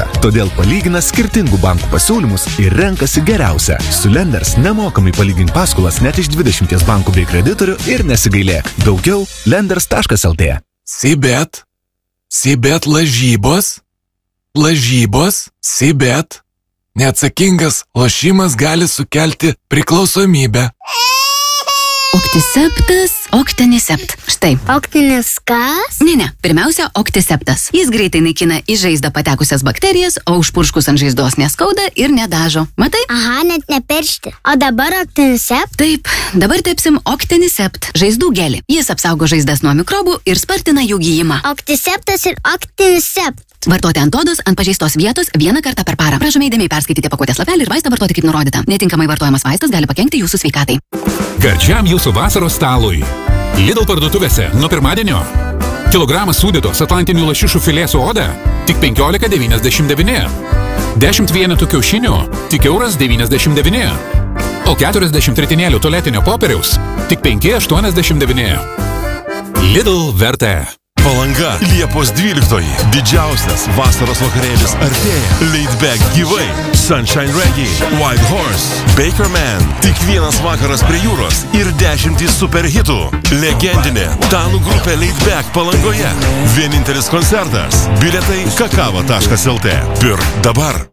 aplinką. Todėl palygina skirtingų bankų pasiūlymus ir renkasi geriausią. Su Lenders nemokamai palygink paskolas net iš 20 bankų bei kreditorių ir nesigailėk. Daugiau lenders.lt. Sibet lažybos. Sibet. Neatsakingas lošimas gali sukelti priklausomybę. Octinisept. Štai. Oktinis kas? Ne. Pirmiausia, Octiseptas. Jis greitai naikina į žaizdą patekusias bakterijas, o užpurškus ant žaizdos neskauda ir nedažo. Matai? Aha, net nepiršti. O dabar Octinisept? Taip, dabar tepsim Octinisept. Žaizdų gelį. Jis apsaugo žaizdas nuo mikrobų ir spartina jų gijimą. Octiseptas ir Octinisept. Vartoti ant odos, ant pažeistos vietos vieną kartą per parą. Prašome įdėmiai perskaityti pakuotės lapelį ir vaistą vartoti kaip nurodyta. Netinkamai vartojamas vaistas gali pakenkti jūsų sveikatai. Gardžiam jūsų vasaros stalui. Lidl parduotuvėse nuo pirmadienio. Kilogramas sūdytos atlantinių lašišų filė su oda tik 15,99. 10 vienetų kiaušinių tik €1,99. O 40 ritinėlių tualetinio popieriaus tik 5,89. Lidl vertė. Palanga, Liepos 12. Didžiausias vasaros vakarėlis artėja. Laid Back gyvai. Sunshine Reggae, White Horse, Baker Man. Tik vienas vakaras prie jūros ir 10 superhitų. Legendinė danų grupė Laid Back Palangoje. Vienintelis koncertas. Bilietai kakava.lt. Pirk dabar.